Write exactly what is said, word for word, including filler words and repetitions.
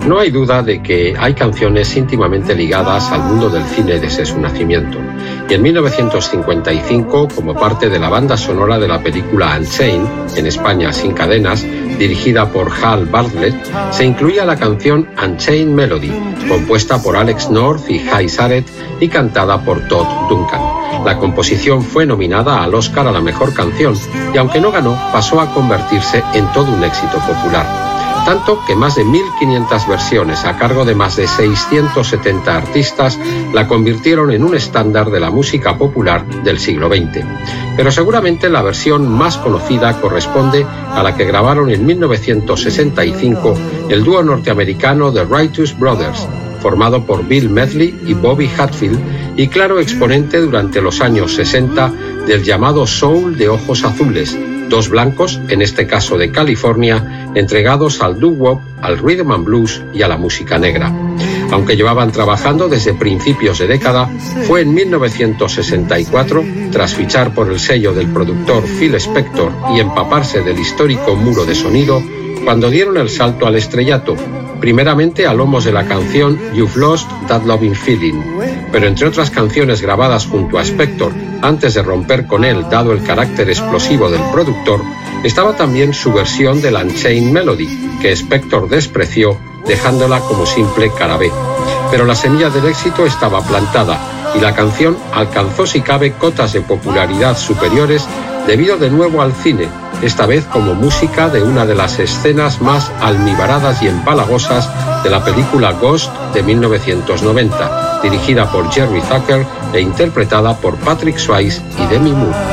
No hay duda de que hay canciones íntimamente ligadas al mundo del cine desde su nacimiento. Y en mil novecientos cincuenta y cinco, como parte de la banda sonora de la película Unchained, en España Sin Cadenas, dirigida por Hal Bartlett, se incluía la canción Unchained Melody, compuesta por Alex North y Hy Sareth y cantada por Todd Duncan. La composición fue nominada al Oscar a la mejor canción y aunque no ganó, pasó a convertirse en todo un éxito popular. Tanto que más de mil quinientas versiones a cargo de más de seiscientos setenta artistas la convirtieron en un estándar de la música popular del siglo veinte. Pero seguramente la versión más conocida corresponde a la que grabaron en mil novecientos sesenta y cinco el dúo norteamericano The Righteous Brothers, formado por Bill Medley y Bobby Hatfield, y claro exponente durante los años sesenta del llamado soul de ojos azules, dos blancos, en este caso de California, entregados al doo-wop, al rhythm and blues y a la música negra. Aunque llevaban trabajando desde principios de década, fue en mil novecientos sesenta y cuatro, tras fichar por el sello del productor Phil Spector y empaparse del histórico muro de sonido, cuando dieron el salto al estrellato, primeramente a lomos de la canción You've Lost That Loving Feeling, pero entre otras canciones grabadas junto a Spector antes de romper con él dado el carácter explosivo del productor, estaba también su versión de la Unchained Melody, que Spector despreció dejándola como simple cara B. Pero la semilla del éxito estaba plantada y la canción alcanzó si cabe cotas de popularidad superiores debido de nuevo al cine, esta vez como música de una de las escenas más almibaradas y empalagosas de la película Ghost de mil novecientos noventa, dirigida por Jerry Zucker e interpretada por Patrick Swayze y Demi Moore.